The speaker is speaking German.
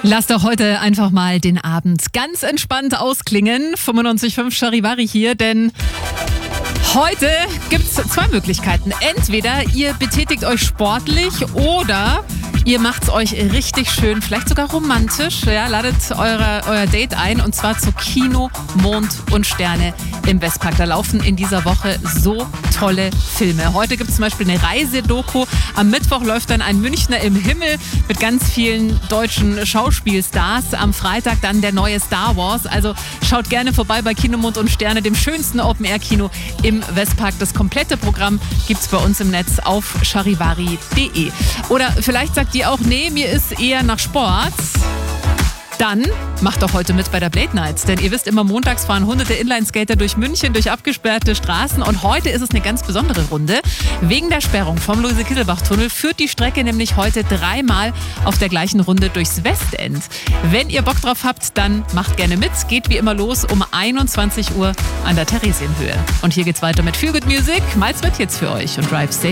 Lasst doch heute einfach mal den Abend ganz entspannt ausklingen. 95.5 Charivari hier, denn heute gibt es zwei Möglichkeiten. Entweder ihr betätigt euch sportlich oder ihr macht es euch richtig schön, vielleicht sogar romantisch. Ja, ladet euer Date ein und zwar zu Kino, Mond und Sterne im Westpark. Da laufen in dieser Woche so tolle Filme. Heute gibt es zum Beispiel eine Reisedoku. Am Mittwoch läuft dann ein Münchner im Himmel mit ganz vielen deutschen Schauspielstars. Am Freitag dann der neue Star Wars. Also schaut gerne vorbei bei Kino, Mond und Sterne, dem schönsten Open-Air-Kino im Westpark. Das komplette Programm gibt es bei uns im Netz auf charivari.de. Oder vielleicht sagt ihr auch, nee, mir ist eher nach Sport. Dann macht doch heute mit bei der Blade Night, denn ihr wisst immer, montags fahren hunderte Inlineskater durch München, durch abgesperrte Straßen und heute ist es eine ganz besondere Runde. Wegen der Sperrung vom Luise-Kittelbach-Tunnel führt die Strecke nämlich heute 3-mal auf der gleichen Runde durchs Westend. Wenn ihr Bock drauf habt, dann macht gerne mit. Geht wie immer los um 21 Uhr an der Theresienhöhe. Und hier geht's weiter mit Feel Good Music. Miles wird jetzt für euch und Drive Safe.